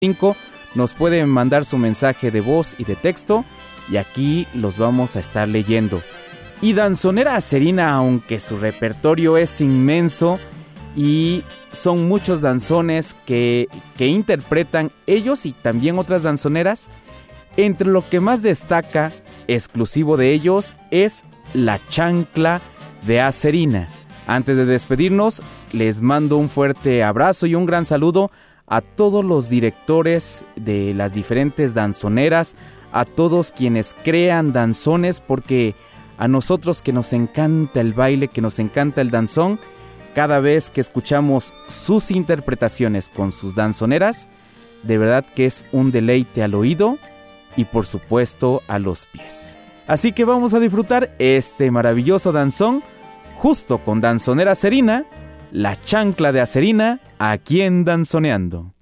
5 nos pueden mandar su mensaje de voz y de texto y aquí los vamos a estar leyendo. Y Danzonera Acerina, aunque su repertorio es inmenso y son muchos danzones que interpretan ellos y también otras danzoneras, entre lo que más destaca, exclusivo de ellos, es la chancla de Acerina. Antes de despedirnos, les mando un fuerte abrazo y un gran saludo a todos los directores de las diferentes danzoneras, a todos quienes crean danzones, porque a nosotros que nos encanta el baile, que nos encanta el danzón, cada vez que escuchamos sus interpretaciones con sus danzoneras, de verdad que es un deleite al oído y por supuesto a los pies. Así que vamos a disfrutar este maravilloso danzón justo con Danzonera Acerina, la chancla de Acerina, aquí en Danzoneando.